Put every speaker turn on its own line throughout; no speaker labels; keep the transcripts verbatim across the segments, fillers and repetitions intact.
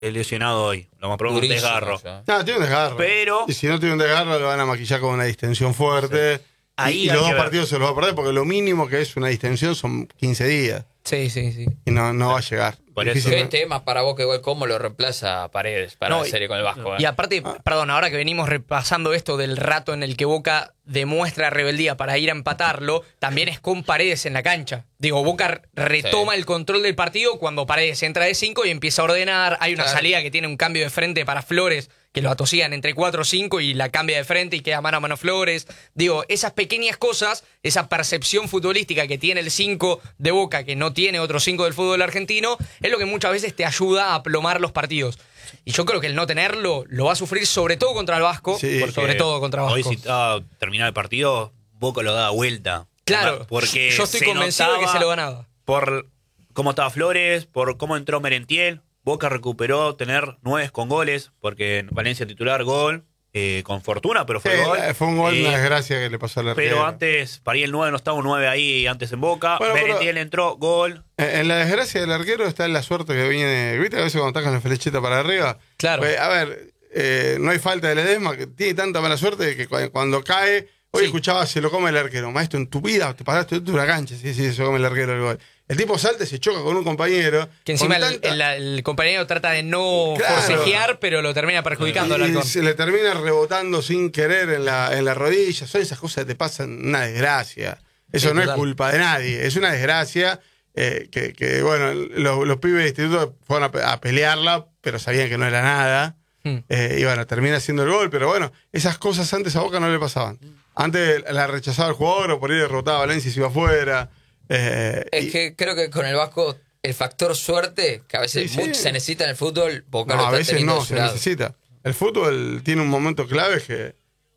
el lesionado hoy. Lo más probable es un desgarro.
Ya.
No, tiene un desgarro.
Pero
Y si no tiene un desgarro, lo van a maquillar con una distensión fuerte.
Sí. Ahí
y y
hay
los
que
dos
ver.
partidos se los va a perder porque lo mínimo que es una distensión son quince días.
Sí, sí, sí.
Y no, no va a llegar.
Por eso.
Difícil,
¿Qué
¿no?
temas para vos que igual cómo lo reemplaza Paredes para
No,
la serie con el Vasco?
Y
eh?
aparte, perdón, ahora que venimos repasando esto del rato en el que Boca demuestra rebeldía para ir a empatarlo, también es con Paredes en la cancha. Digo, Boca retoma
Sí.
el control del partido cuando Paredes entra de cinco y empieza a ordenar. Hay una
Claro.
salida que tiene un cambio de frente para Flores, que lo atosían entre cuatro o cinco y la cambia de frente y queda mano a mano Flores. Digo, esas pequeñas cosas, esa percepción futbolística que tiene el cinco de Boca, que no tiene otro cinco del fútbol argentino, es lo que muchas veces te ayuda a aplomar los partidos. Y yo creo que el no tenerlo lo va a sufrir sobre todo contra el Vasco,
Sí,
por sobre todo contra Vasco.
hoy si estaba terminado el partido, Boca lo da vuelta.
Claro,
Porque
yo estoy
se
convencido de que
notaba
se lo ganaba.
Por cómo estaba Flores, por cómo entró Merentiel. Boca recuperó tener nueve con goles, porque en Valencia titular gol, eh, con fortuna, pero fue
Sí,
gol.
fue un gol,
Eh,
una desgracia que le pasó al arquero.
Pero antes, para ir el nueve no estaba un nueve ahí antes en Boca.
Bueno, pero-
Merentiel entró, gol.
En en la desgracia del arquero está en la suerte que viene. ¿Viste a veces cuando estás con la flechita para arriba?
Claro.
Pues, a ver, eh, no hay falta de Ledesma, que tiene tanta mala suerte que cu- cuando cae. Hoy
Sí.
escuchaba, se lo come el arquero. Maestro, en tu vida te paraste dentro de una cancha. Sí, sí, se lo come el arquero el gol. El tipo salta y se choca con un compañero.
Que encima
con
el,
tanta-
el- el compañero trata de no
Claro.
forcejear, pero lo termina perjudicando al
y
halcón.
se le termina rebotando sin querer en la, en la rodilla. Son esas cosas que te pasan, una desgracia. Eso
Sí,
no
total.
es culpa de nadie, es una desgracia eh, que, que, bueno, los, los pibes de instituto fueron a, pe- a pelearla, pero sabían que no era nada.
Hmm.
Eh, y bueno, termina haciendo el gol, pero bueno, esas cosas antes a Boca no le pasaban. Antes la rechazaba el jugador o por ahí derrotaba a Valencia y se iba afuera. Eh,
Es
y-
que creo que con el Vasco el factor suerte, que a veces
Sí, sí.
mucho se necesita en el fútbol, Boca
no,
lo
a
está
veces
teniendo
no,
de su
se
lado.
necesita. El fútbol tiene un momento clave que...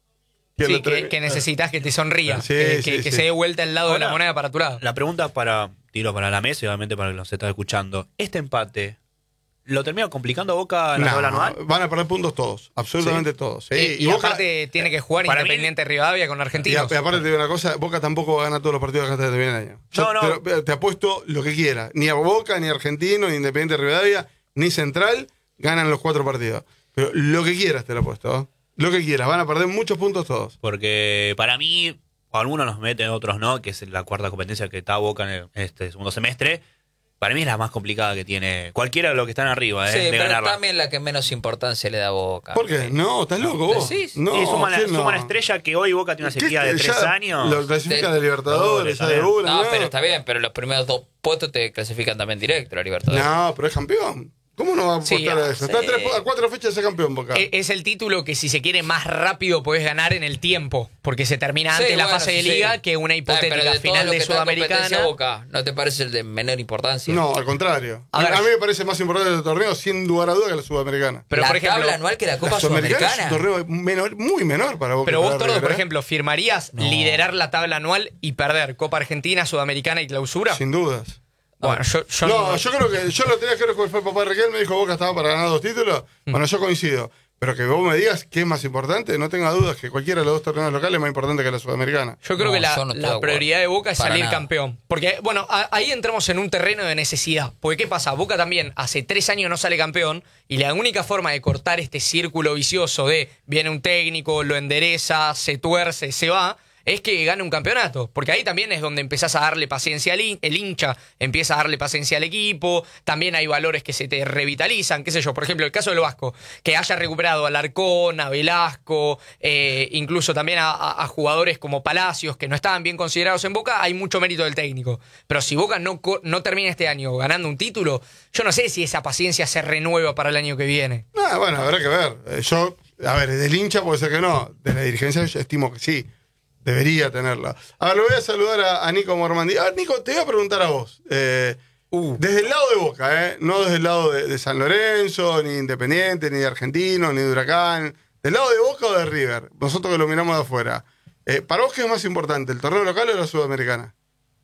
que
Sí,
lo
que,
termina-
que necesitas que te sonría,
Sí,
que,
sí,
que- que
sí.
se dé vuelta el lado de la
Ahora,
moneda para tu lado.
La pregunta para tiro para la mesa y obviamente para los que nos están escuchando. ¿Este empate lo termina complicando a Boca en la
No,
tabla anual?
van a perder puntos todos, absolutamente todos. Sí,
Eh, y
Boca-
aparte tiene que jugar
para mí-
Independiente Rivadavia con
y, a-
Argentinos.
y aparte te digo una cosa, Boca tampoco va a ganar todos los partidos hasta que termine el año. Yo
No, no.
Te, lo- te apuesto lo que quiera. Ni a Boca, ni a Argentino, ni Independiente Rivadavia, ni Central ganan los cuatro partidos. Pero lo que quieras te lo apuesto. ¿eh? Lo que quieras, van a perder muchos puntos todos.
Porque para mí, algunos nos meten, otros no, que es la cuarta competencia que está Boca en, el- en este segundo semestre. Para mí es la más complicada que tiene cualquiera de los que están arriba, ¿eh?
Sí,
de
pero
ganarla.
también la que menos importancia le da a Boca.
¿Por qué? No, estás loco vos.
Sí, sí.
No,
y suma la,
¿quién no?
suma la estrella que hoy Boca tiene una
¿Qué
sequía de
te-
tres
ya
años.
Lo clasifica
De-
de Libertadores, ya de
también.
una,
No, pero está bien, pero los primeros dos puestos te clasifican también directo a la Libertadores.
No, pero es campeón. ¿Cómo no va a
Sí,
apostar a eso? Está a,
sí.
tres- a cuatro fechas de ser campeón Boca.
E- Es el título que si se quiere más rápido podés ganar en el tiempo, porque se termina
Sí,
antes la
bueno,
fase de
sí.
liga que una
Está bien,
hipotética
pero de todo
final
lo
de
que está en competencia
Sudamericana.
Boca, ¿no te parece el de menor importancia?
No, al contrario.
A
A,
ver.
a mí me parece más importante el torneo, sin lugar a duda, que la Sudamericana.
Pero
la
por ejemplo,
tabla anual que la Copa
La Sudamericana
Sudamericana.
es un torneo menor, muy menor para Boca.
Pero
y
vos,
para
Tordo,
River,
por
¿eh?
ejemplo, ¿firmarías
No.
liderar la tabla anual y perder Copa Argentina, Sudamericana y Clausura?
Sin dudas.
Bueno, yo, yo
no,
no-
yo creo que yo lo tenía que ver con fue el papá de Raquel, me dijo Boca estaba para ganar dos títulos.
Mm.
Bueno, yo coincido. Pero que vos me digas qué es más importante, no tenga dudas que cualquiera de los dos torneos locales es más importante que la Sudamericana.
Yo creo
No,
que la,
yo no estoy
la
de acuerdo.
prioridad de Boca es
Para
salir
nada.
campeón. Porque, bueno, a- ahí entramos en un terreno de necesidad. Porque, ¿qué pasa? Boca también hace tres años no sale campeón y la única forma de cortar este círculo vicioso de viene un técnico, lo endereza, se tuerce, se va, es que gane un campeonato. Porque ahí también es donde empezás a darle paciencia al hin- el hincha, empieza a darle paciencia al equipo, también hay valores que se te revitalizan, qué sé yo. Por ejemplo, el caso del Vasco, que haya recuperado a Alarcón, a Velasco, eh, incluso también a, a- a jugadores como Palacios, que no estaban bien considerados en Boca, hay mucho mérito del técnico. Pero si Boca no, co- no termina este año ganando un título, yo no sé si esa paciencia se renueva para el año que viene.
Ah, bueno, habrá que ver. Eh, Yo, a ver, del hincha puede ser que no. De la dirigencia yo estimo que sí. Debería tenerla. A ver, le voy a saludar a, a Nico Mormandí. A ver, Nico, te voy a preguntar a vos. Eh,
Uh.
Desde el lado de Boca, ¿eh? No desde el lado de, de San Lorenzo, ni Independiente, ni de Argentino, ni de Huracán. ¿Del lado de Boca o de River? Nosotros que lo miramos de afuera. Eh, ¿Para vos qué es más importante, el torneo local o la Sudamericana?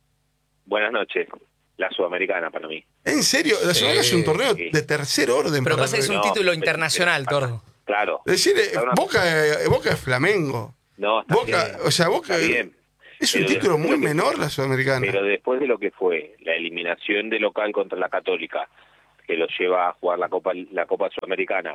Buenas noches. La Sudamericana para mí.
¿En serio? La Sudamericana es un torneo
sí.
de tercer orden.
Pero
para
pasa que es un
River.
No,
título
pero-
internacional,
pero-
Tordo.
Claro.
Es decir, eh,
Está una-
Boca, eh, Boca es Flamengo.
No, está
Boca,
bien.
o sea, Boca
Está bien.
es un
Pero
título
después
muy
de lo que-
menor la Sudamericana.
Pero después de lo que fue la eliminación de local contra la Católica, que los lleva a jugar la Copa la Copa Sudamericana.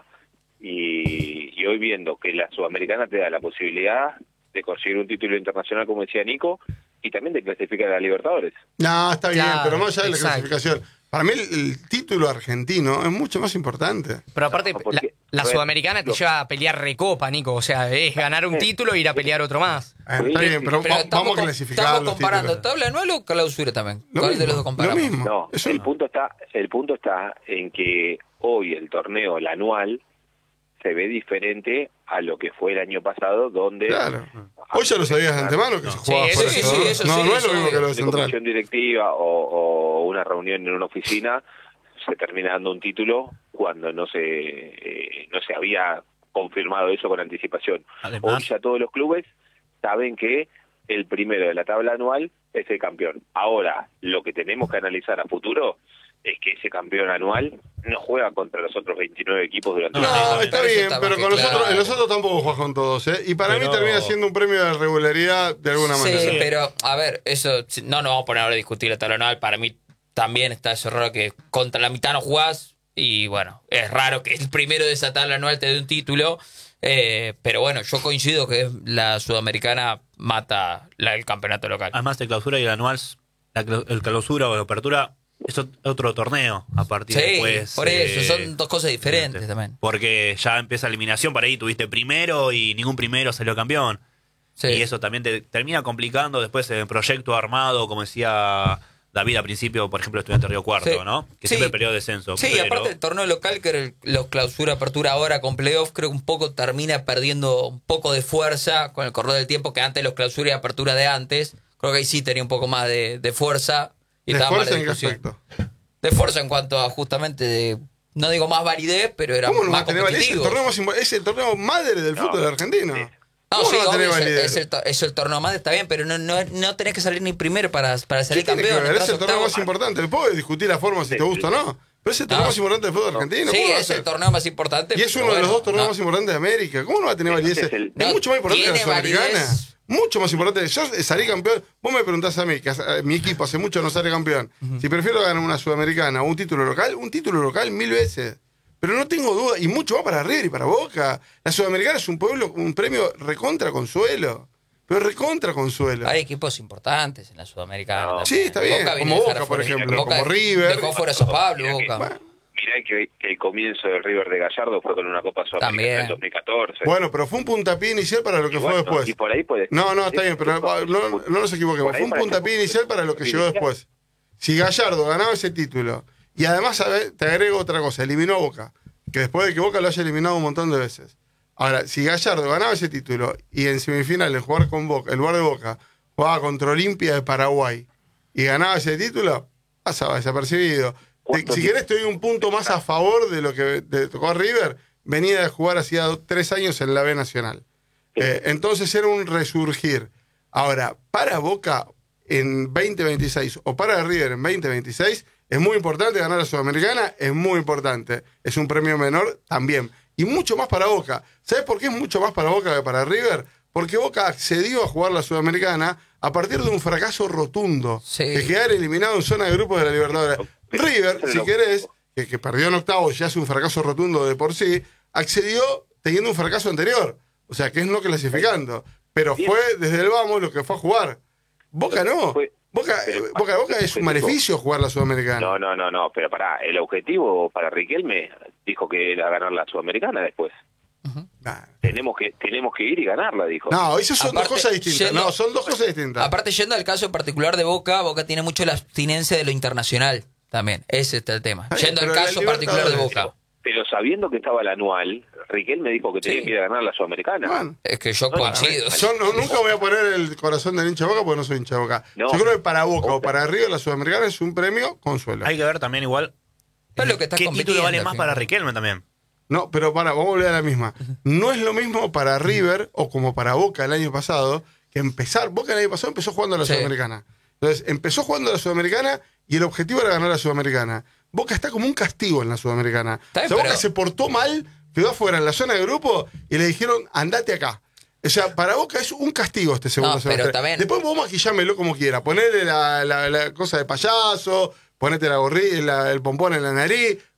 Y, y hoy viendo que la Sudamericana te da la posibilidad de conseguir un título internacional, como decía Nico, y también de clasificar a la Libertadores.
No, está bien,
Claro,
pero más allá de la
exacto.
clasificación. Para mí el, el título argentino es mucho más importante.
Pero aparte,
No,
la,
porque-
la
a ver,
Sudamericana te
lo-
lleva a pelear recopa, Nico. O sea, es ganar un título e ir a pelear otro más.
Eh, está bien, pero,
Pero
va-
estamos,
vamos a
com-
clasificar
estamos
los
comparando
títulos.
tabla anual o clausura también.
Lo
¿Cuál
mismo,
de los dos
lo
comparamos?
mismo.
No,
Eso
el
no.
punto está, el punto está en que hoy el torneo, el anual, se ve diferente a lo que fue el año pasado, donde
Claro. Hoy ya lo sabías de antemano que se jugaba
Sí,
por
eso
eso.
sí,
¿no?
eso
no,
sí,
no es
eso
lo mismo que lo de
de
Central.
comisión directiva o, o una reunión en una oficina, se termina dando un título cuando no se eh, no se había confirmado eso con anticipación.
Además-
Hoy ya todos los clubes saben que el primero de la tabla anual es el campeón. Ahora, lo que tenemos que analizar a futuro es que ese campeón anual no juega contra los otros veintinueve equipos durante
No,
la
No,
temporada.
está
Pero eso
bien,
está
pero
más
con
que
nosotros,
claro.
nosotros tampoco juegas con todos, ¿eh? Y para
Pero-
mí termina siendo un premio de regularidad de alguna
Sí,
manera.
pero a ver, eso si- no nos vamos a poner ahora a discutir la tabla anual. Para mí también está ese error que contra la mitad no jugás. Y bueno, es raro que el primero de esa tabla anual te dé un título. eh, pero bueno, yo coincido que la Sudamericana mata la, el campeonato local.
Además de clausura y el anual, la cla- el clausura o la apertura es ot- otro torneo a partir
Sí,
de después.
por eso,
eh,
son dos cosas diferentes también.
Porque ya empieza la eliminación, por ahí tuviste primero y ningún primero salió campeón.
Sí.
Y eso también te termina complicando después el proyecto armado, como decía David al principio, por ejemplo, Estudiante Río Cuarto,
Sí.
¿no? Que
Sí.
siempre peleó descenso.
Sí,
pero-
aparte del torneo local, que era el- los clausura, apertura ahora con playoff, creo que un poco termina perdiendo un poco de fuerza con el correr del tiempo, que antes los clausura y apertura de antes, creo que ahí sí tenía un poco más de, de fuerza. Y
¿De
estaba más
fuerza
la
en qué
discusión.
aspecto?
De fuerza en cuanto a justamente de, no digo más validez, pero era
¿Cómo no va
más
a tener validez? Es el
competitivo.
torneo, más impo- es el torneo madre del
No.
fútbol argentino.
Sí.
No,
¿Cómo
sí,
no va a tener
obvio, es,
validez?
es el, to- es el torneo más, está bien, pero no, no, no tenés que salir ni primero para, para
¿Qué
salir
tiene que
campeón.
ver? Es
entras
el torneo
octavo.
más importante. Después de discutir la forma si te gusta o no. Pero es el torneo
No.
más importante del fútbol argentino.
Sí,
¿Cómo no va a
es
ser?
el torneo más importante.
Y es
pero
uno de los
bueno,
dos torneos
no.
más importantes de América. ¿Cómo no va a tener validez?
Ese
Es,
es el-
No,
mucho más importante que la
tiene
Sudamericana.
validez.
Mucho más importante. Yo salí campeón. Vos me preguntás a mí, que hace- mi equipo hace mucho no sale campeón. Si prefiero ganar una Sudamericana o un título local, un título local mil veces. Pero no tengo duda, y mucho más para River y para Boca. La Sudamericana es un pueblo, un premio recontra consuelo. Pero recontra consuelo.
Hay equipos importantes en la Sudamericana.
No.
también.
Sí, está bien,
viene
como
a dejar
Boca, por
afuera-
ejemplo,
Boca
como River.
Dejó fuera a Sao Pablo,
Mira que-
Boca.
Bueno.
Mirá que, que el comienzo del River de Gallardo fue con una Copa Sudamericana
También.
en el dos mil catorce.
Bueno, pero fue un puntapié inicial para lo que
Y
fue
bueno,
después.
Y por ahí puede
No, no, está bien, pero no, no nos equivoquemos.
Por ahí
Fue un
para
puntapié
que-
inicial para lo que llegó después. Si Gallardo ganaba ese título, y además a ver, te agrego otra cosa, eliminó a Boca, que después de que Boca lo haya eliminado un montón de veces. Ahora, si Gallardo ganaba ese título y en semifinales jugar con Boca, el lugar de Boca, jugaba contra Olimpia de Paraguay y ganaba ese título, pasaba desapercibido. Te-
¿Cuánto
si
tiempo?
querés, te doy un punto más a favor de lo que te tocó a River, venía de jugar hacía do- tres años en la B Nacional. Eh, entonces era un resurgir. Ahora, para Boca en veinte veintiséis o para River en veinte veintiséis, es muy importante ganar la Sudamericana, es muy importante. Es un premio menor también. Y mucho más para Boca. ¿Sabes por qué es mucho más para Boca que para River? Porque Boca accedió a jugar la Sudamericana a partir de un fracaso rotundo.
Sí.
Que quedar eliminado en zona de grupos de la Libertadores. River, si querés, que, que perdió en octavos, ya es un fracaso rotundo de por sí, accedió teniendo un fracaso anterior. O sea, que es no clasificando. Pero
Bien.
fue desde el vamos lo que fue a jugar. Boca no.
Fue-
Boca,
pero-
eh, Boca, Boca es un maleficio jugar la Sudamericana.
No, no, no, no, pero pará, el objetivo para Riquelme dijo que era ganar la Sudamericana después.
Nah.
Tenemos que tenemos que ir y ganarla, dijo.
No, esas son
Aparte,
dos cosas distintas.
yendo-
no, son dos cosas distintas.
Aparte, yendo al caso en particular de Boca, Boca tiene mucho la abstinencia de lo internacional también. Ese está el tema.
Está bien,
Yendo al
pero la
caso particular de
Libertadores-
Boca.
Pero sabiendo que estaba el anual, Riquelme dijo que tenía
Sí.
que ir a ganar la Sudamericana.
Bueno,
Es que yo
No,
coincido.
yo no- nunca voy a poner el corazón del hincha de Boca porque no soy hincha de Boca.
No.
Yo creo que para Boca o
Boca.
para River la Sudamericana es un premio consuelo.
Hay que ver también igual
Es lo que estás
qué título
compitiendo,
vale
al
más
fin.
para Riquelme también.
No, pero para, vamos a volver a la misma. No es lo mismo para River o como para Boca el año pasado, que empezar, Boca el año pasado empezó jugando a la
Sí.
Sudamericana. Entonces, empezó jugando a la Sudamericana y el objetivo era ganar la Sudamericana. Boca está como un castigo en la Sudamericana.
Está bien,
O sea, Boca
pero-
se portó mal, quedó afuera en la zona de grupo y le dijeron, andate acá. O sea, para Boca es un castigo este segundo
No, pero
semestre.
también-
Después vos maquillámelo como quiera. Ponele la, la- la cosa de payaso, ponete la gorri, la- el pompón en la nariz,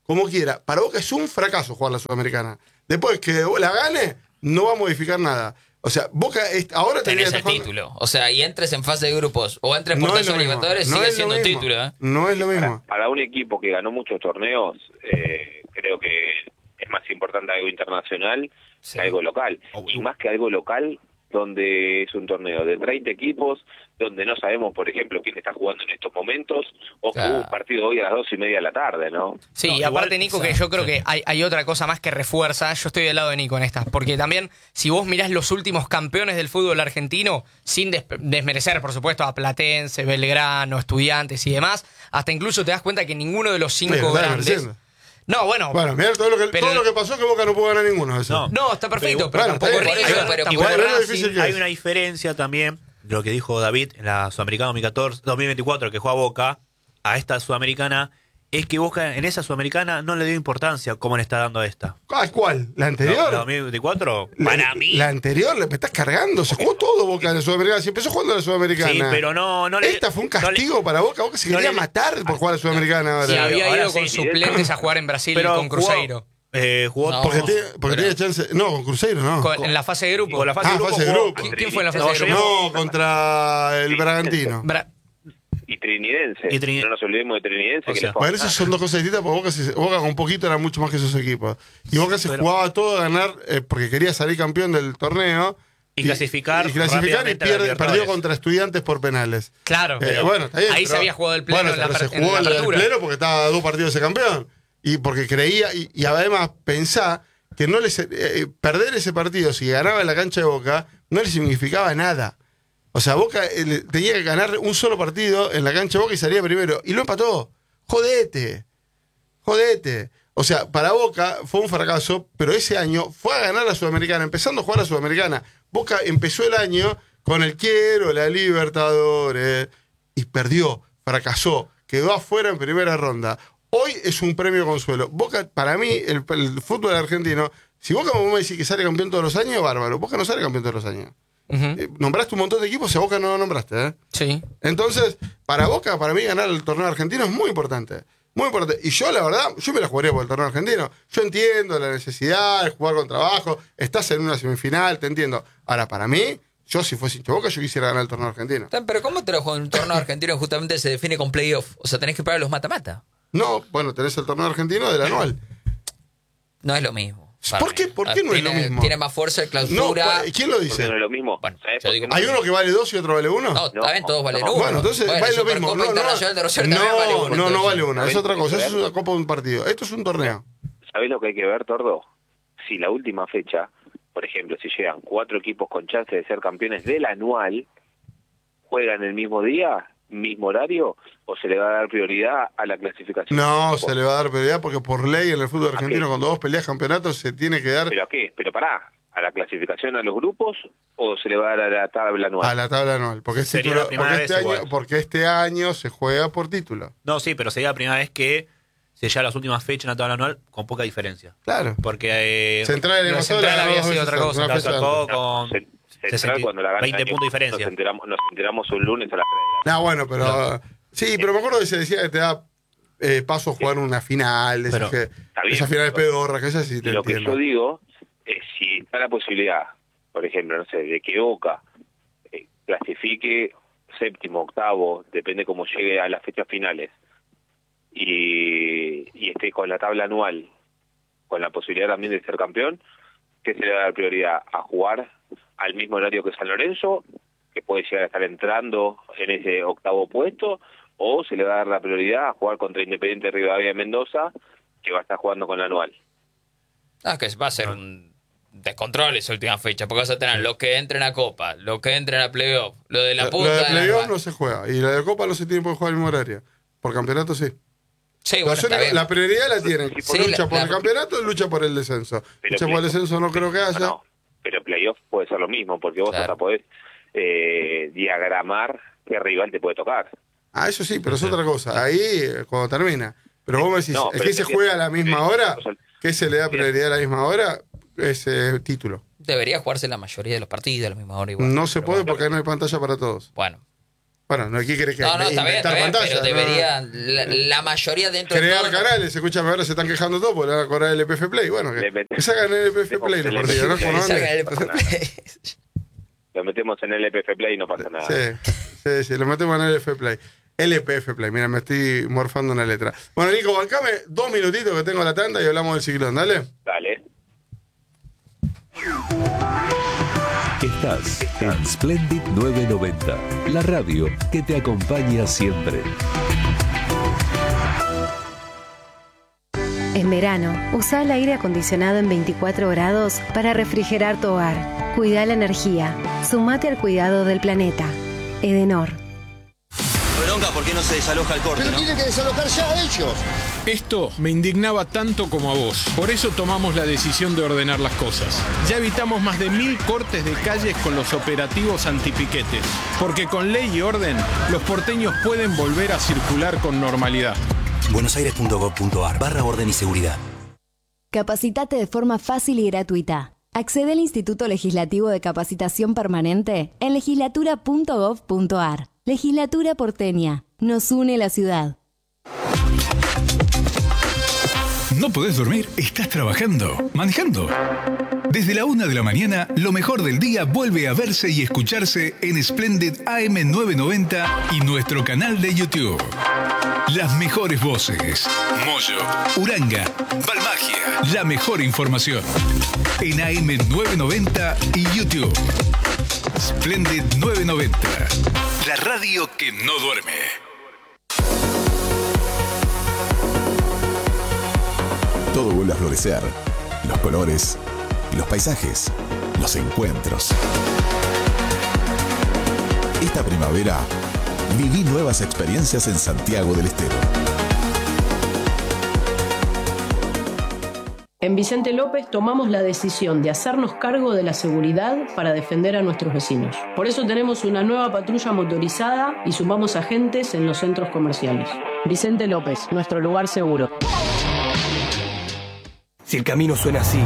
como quiera. Para Boca es un fracaso jugar la Sudamericana. Después que la gane, no va a modificar nada. O sea, Boca es, ahora tendría
Tenés
que
el
estar jugando-
título. O sea, y entres en fase de grupos o entres por
No es
tercer
lo mismo.
Libertadores,
No
sigue
es lo
siendo un
mismo.
título, ¿eh?
No es lo
Para,
mismo.
para un equipo que ganó muchos torneos, eh, creo que es más importante algo internacional
Sí.
que algo local. Y más que algo local, donde es un torneo de treinta equipos, donde no sabemos, por ejemplo, quién está jugando en estos momentos, o que
Claro.
hubo un partido hoy a las dos y media de la tarde, ¿no?
Sí,
No,
y
igual-
aparte, Nico, que
exacto.
yo creo que hay, hay otra cosa más que refuerza. Yo estoy del lado de Nico en esta. Porque también, si vos mirás los últimos campeones del fútbol argentino, sin des- desmerecer, por supuesto, a Platense, Belgrano, Estudiantes y demás, hasta incluso te das cuenta que ninguno de los cinco
Sí, lo está
grandes.
desmereciendo.
No, bueno.
Bueno, mirá todo lo que,
Pero-
todo lo que pasó que Boca no pudo ganar ninguno de esos.
No.
No, está perfecto, pero,
Bueno,
tampoco
está bien.
River,
Por eso, pero
tampoco
igual es lo
Racing.
difícil que
Hay
es.
una diferencia también de lo que dijo David en la Sudamericana dos mil catorce, dos mil veinticuatro, que juega Boca, a esta Sudamericana, es que Boca en esa Sudamericana no le dio importancia como le está dando a esta.
¿A cuál? ¿La
¿La,
anterior?
la dos mil veinticuatro?
La-
Para mí.
La anterior, le estás cargando. Se jugó todo Boca en la Sudamericana. Si empezó jugando en la Sudamericana.
Sí, pero no, no le.
Esta fue un
no le-
castigo para Boca. Boca se
no
quería
le-
matar por jugar a la Sudamericana ahora.
Y había
ahora
ido
sí,
con
sí.
suplentes a jugar en Brasil
pero
con Cruzeiro.
jugó, eh, jugó
No,
Porque,
con-
tiene, porque
pero-
tiene chance. No, con Cruzeiro no.
Con- en la fase de grupo.
con la fase
Ah,
de grupo.
fase de
jugó-
grupo.
¿Quién, quién fue en la fase
No,
de
yo
grupo?
No, contra el Bragantino.
Bra-
Y Trinidense,
Y Trini-
no nos olvidemos de Trinidense,
O
que
sea,
le fue a
Bueno, esas son dos cosas distintas porque Boca, se- Boca con poquito era mucho más que esos equipos. Y Boca se
Pero-
jugaba todo a ganar eh, porque quería salir campeón del torneo.
Y clasificar
Y, clasificar y
rápidamente a la
pierde,
Libertadores.
perdió contra Estudiantes por penales.
Claro.
Eh, bueno, está bien,
ahí
pero-
se había jugado el pleno
bueno,
en la,
pero
per-
se
en
jugó
la
el, el
apertura.
pleno porque estaba a dos partidos de campeón. Y porque creía, y, y además pensá que no les, eh, perder ese partido, si ganaba en la cancha de Boca, no le significaba nada. O sea, Boca eh, le- tenía que ganar un solo partido en la cancha de Boca y salía primero. Y lo empató. Jodete. Jodete. O sea, para Boca fue un fracaso, pero ese año fue a ganar la Sudamericana, empezando a jugar la Sudamericana. Boca empezó el año con el quiero, la Libertadores, y perdió, fracasó, quedó afuera en primera ronda. Hoy es un premio consuelo. Boca, para mí, el, el fútbol argentino, si Boca me decís que sale campeón todos los años, bárbaro. Boca no sale campeón todos los años.
Ujú.
Eh, nombraste un montón de equipos y a Boca no lo nombraste, ¿eh?
Sí.
Entonces, para Boca, para mí ganar el torneo argentino es muy importante. Muy importante. Y yo, la verdad, yo me la jugaría por el torneo argentino. Yo entiendo la necesidad de jugar con trabajo. Estás en una semifinal, te entiendo. Ahora, para mí, yo si fuese hincha de Boca, yo quisiera ganar el torneo argentino.
Está bien, Pero ¿cómo te lo juegas en un torneo argentino justamente se define con playoff? O sea, tenés que parar los mata-mata.
No, bueno, tenés el torneo argentino del anual.
No es lo mismo. para
¿Por
mí.
qué- por qué no es
Tiene-
lo mismo?
Tiene más fuerza el
No,
clausura.
¿quién lo
porque
dice?
no es lo mismo.
Bueno,
¿Sabés
yo
por
digo-
qué no?
¿Hay uno que vale dos y otro vale uno?
No, está bien, todos valen
no.
uno.
Bueno, entonces
Bueno,
vale lo
Supercopa
mismo. No,
Internacional de
no,
Rosario también vale
no,
uno,
no, no
entonces.
vale una. Es
¿Sabés
otra
qué
cosa.
hay que
Eso es
ver?
una copa de un partido. Esto es un torneo.
¿Sabés lo que hay que ver, Tordo? Si la última fecha, por ejemplo, si llegan cuatro equipos con chance de ser campeones del anual, juegan el mismo día, mismo horario, o se le va a dar prioridad a la clasificación.
No, se le va a dar prioridad porque por ley en el fútbol argentino,
qué?
cuando vos peleas campeonatos, se tiene que dar
¿Pero a qué? ¿Pero pará? ¿A la clasificación a los grupos o se le va a dar a la tabla anual?
a la tabla anual. Porque, es
Sería
título-
la primera
porque, este
vez
año,
igual.
porque este año se juega por título.
No, sí, pero sería la primera vez que se llega a las últimas fechas en la tabla anual con poca diferencia.
Claro.
Porque eh,
Central en
lo
el
Central había sido otra cosa.
Una
la
fecha
sacó
antes.
con
Se- Central,
sesenta
cuando la gana
veinte
el año,
puntos de diferencia.
Nos enteramos, nos enteramos un lunes a las tres de la
No, bueno, pero. Sí, pero me acuerdo que se decía que te da eh, paso a jugar una final. De esas,
Pero-
que,
Está bien,
esas finales
pero-
pedorras, que esas sí te
Lo que
entiendo.
yo digo es si está la posibilidad, por ejemplo, no sé, de que Boca eh, clasifique séptimo, octavo, depende cómo llegue a las fechas finales, y, y esté con la tabla anual, con la posibilidad también de ser campeón, que se le va a dar prioridad a jugar al mismo horario que San Lorenzo, que puede llegar a estar entrando en ese octavo puesto, o se le va a dar la prioridad a jugar contra Independiente Rivadavia de Mendoza, que va a estar jugando con la anual.
Ah, que va a ser un descontrol esa última fecha, porque vas a tener lo que entren a Copa, lo que entren a Playoff, lo de la
Lo
punta.
de
de la
playoff
anual.
no se juega. Y la de Copa no se tiene por jugar al mismo horario. Por campeonato sí.
Sí,
Pero
bueno,
yo
está
digo,
bien.
la prioridad la tienen.
Sí,
Por
sí,
lucha
la-
por
la-
el campeonato y lucha por el descenso.
Pero
lucha por el
playoff-
descenso no creo que haya.
No, pero playoff puede ser lo mismo, porque vos
Claro.
hasta podés eh, diagramar qué rival te puede tocar.
Ah, eso sí, pero es otra cosa. Ahí, eh, cuando termina. Pero vos me decís,
No,
¿es
pero
que se
es que-
juega a la misma hora?
o sea,
¿Qué se le da prioridad a la misma hora? Ese título.
Debería jugarse la mayoría de los partidos a la misma hora igual.
No se
Pero
puede
bueno.
porque ahí no hay pantalla para todos.
Bueno,
Bueno, no hay que creer que
No, no, está bien, está bien, pero
¿no?
deberían, la, la mayoría dentro
Crear
de todo,
canales, escúchame, ahora se están quejando todos porque le van a cobrar el L P F Play. Bueno, que,
Le metemos-
que sacan el L P F Play los
le
partidos, ¿no?
metemos-
Como no
sacan
vale.
el Play.
Lo metemos en el L P F Play y no pasa nada.
Sí, sí, sí, lo metemos en el L P F Play. L P F Play, mira, me estoy morfando una letra. Bueno, Nico, bancame dos minutitos que tengo la tanda y hablamos del ciclón, dale.
Dale.
Estás en Splendid novecientos noventa, la radio que te acompaña siempre.
En verano, usa el aire acondicionado en veinticuatro grados para refrigerar tu hogar. Cuida la energía. Sumate al cuidado del planeta. Edenor.
Bronca, ¿por qué no se desaloja el corte,
Pero
no?
tiene que desalojar ya ellos.
Esto me indignaba tanto como a vos. Por eso tomamos la decisión de ordenar las cosas. Ya evitamos más de mil cortes de calles con los operativos antipiquetes. Porque con ley y orden, los porteños pueden volver a circular con normalidad.
buenosaires.gov.ar barra orden y seguridad.
Capacitate de forma fácil y gratuita. Accede al Instituto Legislativo de Capacitación Permanente en legislatura punto gov punto ar. Legislatura porteña. Nos une la ciudad.
¿No podés dormir? ¿Estás trabajando? ¿Manejando? Desde la una de la mañana, lo mejor del día vuelve a verse y escucharse en Splendid A M novecientos noventa y nuestro canal de YouTube. Las mejores voces. Moyo, Uranga, Balmagia. La mejor información. En A M novecientos noventa y YouTube. Splendid novecientos noventa. La radio que no duerme.
Todo vuelve a florecer. Los colores, los paisajes, los encuentros. Esta primavera, viví nuevas experiencias en Santiago del Estero.
En Vicente López tomamos la decisión de hacernos cargo de la seguridad para defender a nuestros vecinos. Por eso tenemos una nueva patrulla motorizada y sumamos agentes en los centros comerciales. Vicente López, nuestro lugar seguro.
Si el camino suena así,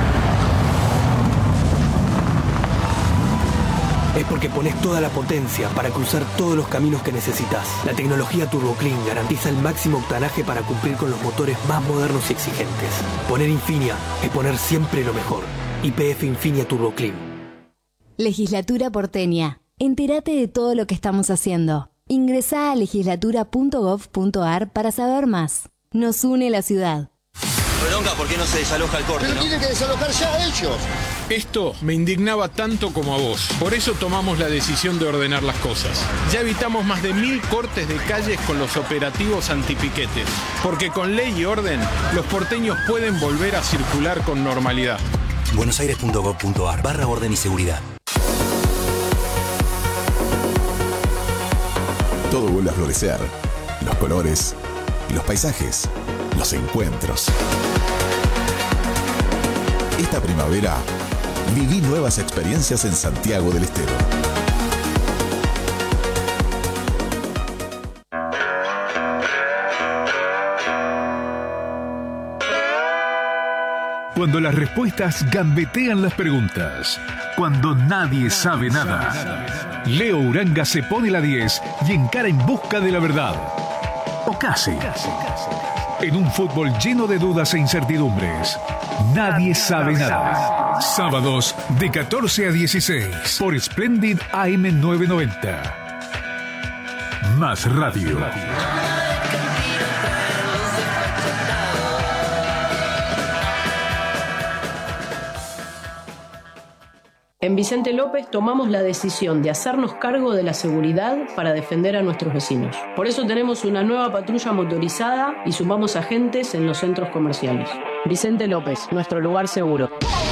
es porque pones toda la potencia para cruzar todos los caminos que necesitas. La tecnología Turbo Clean garantiza el máximo octanaje para cumplir con los motores más modernos y exigentes. Poner Infinia es poner siempre lo mejor. Y P F Infinia Turbo Clean.
Legislatura porteña. Entérate de todo lo que estamos haciendo. Ingresá a legislatura punto gov punto ar para saber más. Nos une la ciudad.
Bronca, ¿por qué no se desaloja el corte,
Pero
no?
tiene que desalojar ya ellos.
Esto me indignaba tanto como a vos. Por eso tomamos la decisión de ordenar las cosas. Ya evitamos más de mil cortes de calles con los operativos antipiquetes. Porque con ley y orden, los porteños pueden volver a circular con normalidad.
buenosaires.gov.ar barra orden y seguridad.
Todo vuelve a florecer. Los colores, los paisajes, los encuentros. Esta primavera, viví nuevas experiencias en Santiago del Estero.
Cuando las respuestas gambetean las preguntas. Cuando nadie sabe nada. Leo Uranga se pone la diez y encara en busca de la verdad. O casi. En un fútbol lleno de dudas e incertidumbres. Nadie sabe nada. Sábados de catorce a dieciséis por Splendid A M novecientos noventa. Más radio.
En Vicente López tomamos la decisión de hacernos cargo de la seguridad para defender a nuestros vecinos. Por eso tenemos una nueva patrulla motorizada y sumamos agentes en los centros comerciales. Vicente López, nuestro lugar seguro.